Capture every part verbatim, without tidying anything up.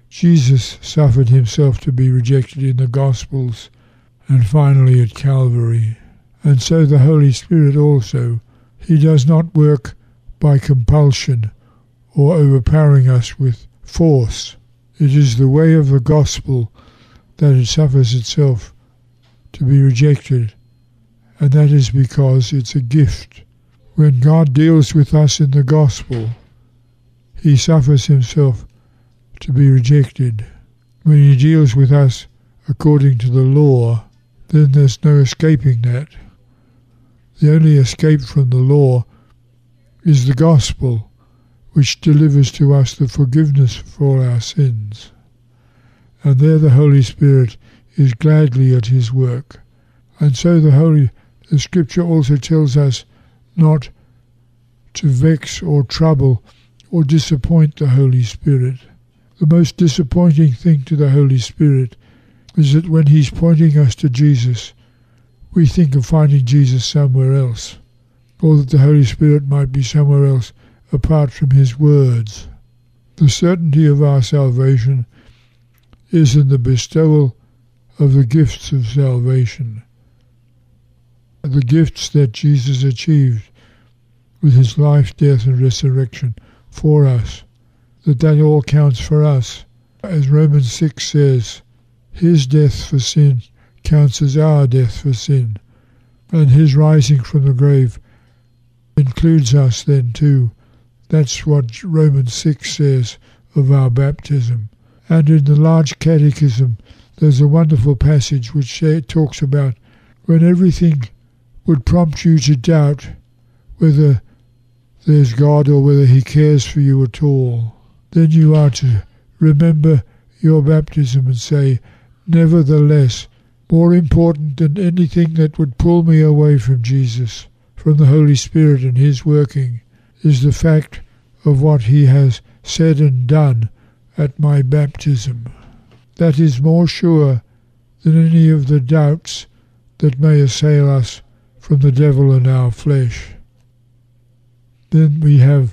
Jesus suffered himself to be rejected in the Gospels and finally at Calvary. And so the Holy Spirit also, he does not work by compulsion or overpowering us with force. It is the way of the gospel that it suffers itself to be rejected, and that is because it's a gift. When God deals with us in the gospel, he suffers himself to be rejected. When he deals with us according to the law, then there's no escaping that. The only escape from the law is the gospel, which delivers to us the forgiveness for all our sins. And there the Holy Spirit is gladly at his work. And so the Holy, the Scripture also tells us not to vex or trouble or disappoint the Holy Spirit. The most disappointing thing to the Holy Spirit is that when he's pointing us to Jesus, we think of finding Jesus somewhere else, or that the Holy Spirit might be somewhere else apart from his words. The certainty of our salvation is in the bestowal of the gifts of salvation, the gifts that Jesus achieved with his life, death, and resurrection for us, that that all counts for us. As Romans six says, his death for sin counts as our death for sin, and his rising from the grave includes us then too. That's what Romans six says of our baptism. And in the large catechism there's a wonderful passage which talks about when everything would prompt you to doubt whether there's God or whether he cares for you at all, then you are to remember your baptism and say, nevertheless, more important than anything that would pull me away from Jesus, from the Holy Spirit and his working, is the fact of what he has said and done at my baptism. That is more sure than any of the doubts that may assail us from the devil and our flesh. Then we have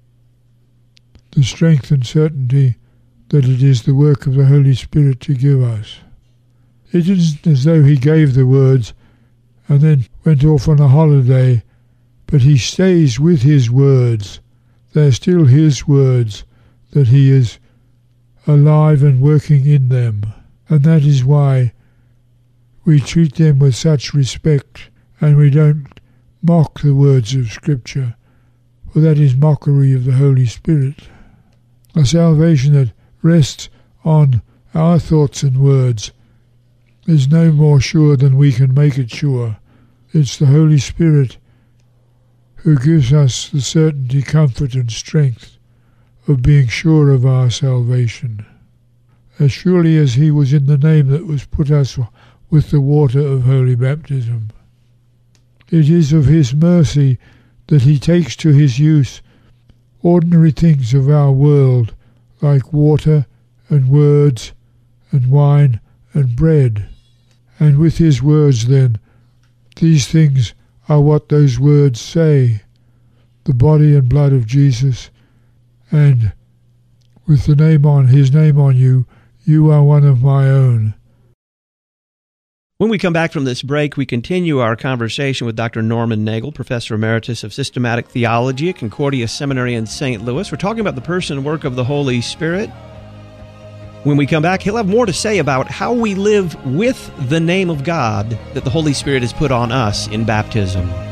the strength and certainty that it is the work of the Holy Spirit to give us. It isn't as though he gave the words and then went off on a holiday, but he stays with his words. They're still his words, that he is alive and working in them. And that is why we treat them with such respect, and we don't mock the words of Scripture, for that is mockery of the Holy Spirit. A salvation that rests on our thoughts and words is no more sure than we can make it sure. It's the Holy Spirit who gives us the certainty, comfort, and strength of being sure of our salvation, as surely as he was in the name that was put us with the water of holy baptism. It is of his mercy that he takes to his use ordinary things of our world, like water and words and wine and bread. And with his words, then, these things are what those words say, the body and blood of Jesus, and with the name on his name on you, you are one of my own. When we come back from this break, we continue our conversation with Doctor Norman Nagel, Professor Emeritus of Systematic Theology at Concordia Seminary in Saint Louis. We're talking about the person and work of the Holy Spirit. When we come back, he'll have more to say about how we live with the name of God that the Holy Spirit has put on us in baptism.